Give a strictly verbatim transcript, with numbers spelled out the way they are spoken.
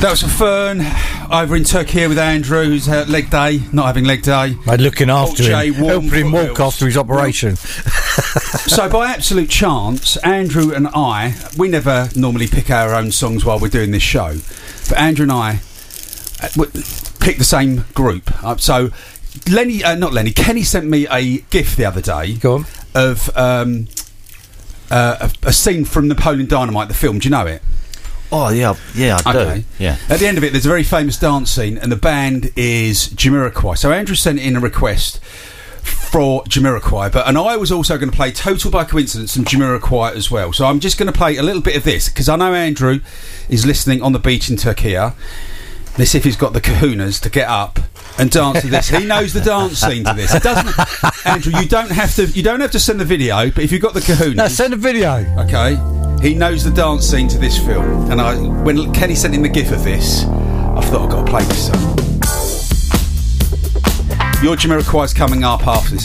That was a Fern over in Turkey with Andrew, who's uh, leg day, not having leg day. I'm looking after Jay, him, helping him walk after his operation. So by absolute chance, Andrew and I, we never normally pick our own songs while we're doing this show, but Andrew and I uh, picked the same group. Uh, so Lenny, uh, not Lenny, Kenny sent me a GIF the other day. Go on. Of um, uh, a, a scene from Napoleon Dynamite, the film. Do you know it? Oh, yeah, yeah, I okay. do. Yeah. At the end of it, there's a very famous dance scene, and the band is Jamiroquai. So Andrew sent in a request for Jamiroquai, but and I was also going to play Total by Coincidence and Jamiroquai as well. So I'm just going to play a little bit of this, because I know Andrew is listening on the beach in Turkey. Let's see if he's got the kahunas to get up and dance to this. He knows the dance scene to this. It doesn't, Andrew, you don't have to. You don't have to send the video, but if you've got the kahunas, no, send a video. Okay. He knows the dance scene to this film, and I, when Kenny sent in the gif of this, I thought I've got to play this song. Your Jamiroquai's coming up after this.